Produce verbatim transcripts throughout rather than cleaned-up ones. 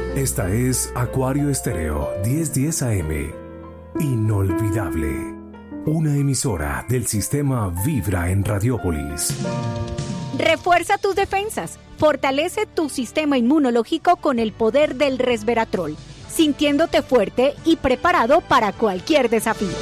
Esta es Acuario Estéreo diez diez A M. Inolvidable. Una emisora del sistema Vibra en Radiópolis. Refuerza tus defensas. Fortalece tu sistema inmunológico con el poder del resveratrol, sintiéndote fuerte y preparado para cualquier desafío.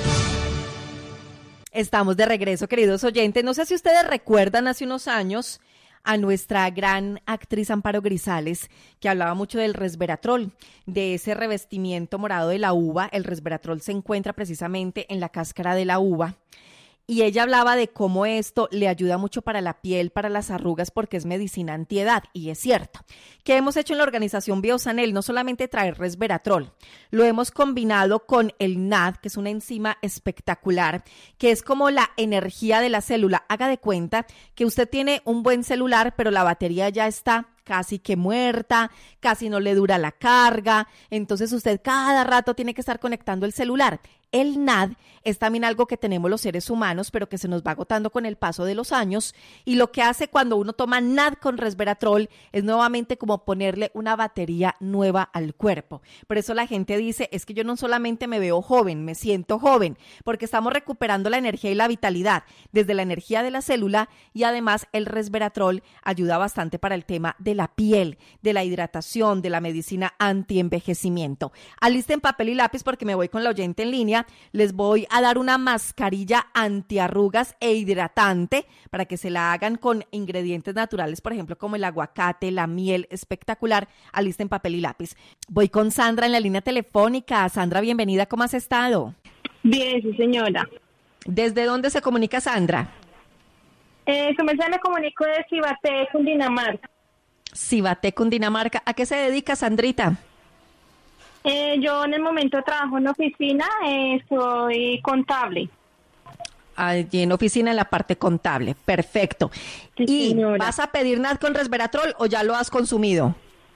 Estamos de regreso, queridos oyentes. No sé si ustedes recuerdan hace unos años a nuestra gran actriz Amparo Grisales, que hablaba mucho del resveratrol, de ese revestimiento morado de la uva. El resveratrol se encuentra precisamente en la cáscara de la uva. Y ella hablaba de cómo esto le ayuda mucho para la piel, para las arrugas, porque es medicina antiedad. Y es cierto. ¿Qué hemos hecho en la organización Biosanel? No solamente traer resveratrol, lo hemos combinado con el N A D, que es una enzima espectacular, que es como la energía de la célula. Haga de cuenta que usted tiene un buen celular, pero la batería ya está casi que muerta, casi no le dura la carga, entonces usted cada rato tiene que estar conectando el celular. El N A D es también algo que tenemos los seres humanos, pero que se nos va agotando con el paso de los años, y lo que hace cuando uno toma N A D con resveratrol es nuevamente como ponerle una batería nueva al cuerpo. Por eso la gente dice, es que yo no solamente me veo joven, me siento joven, porque estamos recuperando la energía y la vitalidad desde la energía de la célula, y además el resveratrol ayuda bastante para el tema de la piel, de la hidratación, de la medicina antienvejecimiento. Alisten papel y lápiz porque me voy con la oyente en línea. Les voy a dar una mascarilla antiarrugas e hidratante para que se la hagan con ingredientes naturales, por ejemplo, como el aguacate, la miel, espectacular. Alisten papel y lápiz. Voy con Sandra en la línea telefónica. Sandra, bienvenida. ¿Cómo has estado? Bien, sí, señora. ¿Desde dónde se comunica Sandra? Eh, comercial me comunico de Cibaté, Cundinamarca. Cibaté, Cundinamarca. ¿A qué se dedica, Sandrita? Eh, yo en el momento trabajo en oficina, eh, soy contable. Allí en oficina en la parte contable, perfecto. Sí, ¿Y señora. vas a pedir N A D con resveratrol o ya lo has consumido?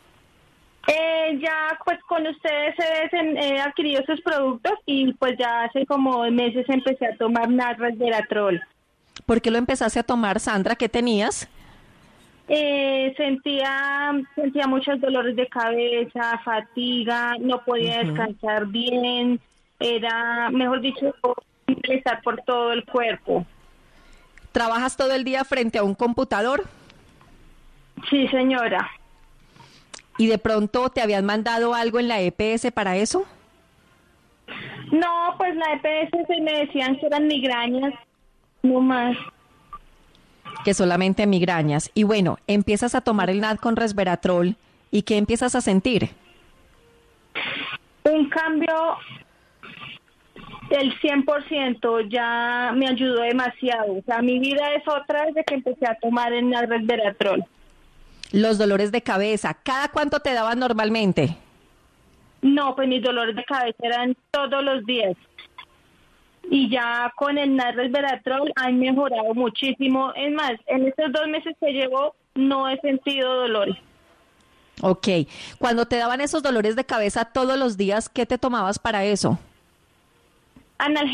Eh, ya pues con ustedes he, he adquirido sus productos y pues ya hace como meses empecé a tomar N A D resveratrol. ¿Por qué lo empezaste a tomar, Sandra? ¿Qué tenías? Eh, sentía sentía muchos dolores de cabeza, fatiga, no podía Uh-huh. descansar bien, era, mejor dicho, empezar por todo el cuerpo. ¿Trabajas todo el día frente a un computador? Sí, señora. ¿Y de pronto te habían mandado algo en la E P S para eso? No, pues la E P S se me decían que eran migrañas, no más. Que solamente migrañas. Y bueno, empiezas a tomar el N A D con resveratrol. ¿Y qué empiezas a sentir? Un cambio del cien por ciento, ya me ayudó demasiado. O sea, mi vida es otra desde que empecé a tomar el N A D resveratrol. Los dolores de cabeza, ¿cada cuánto te daban normalmente? No, pues mis dolores de cabeza eran todos los días. Y ya con el N A D resveratrol han mejorado muchísimo. Es más, en estos dos meses que llevo no he sentido dolores. Ok. Cuando te daban esos dolores de cabeza todos los días, ¿qué te tomabas para eso? Analgésico.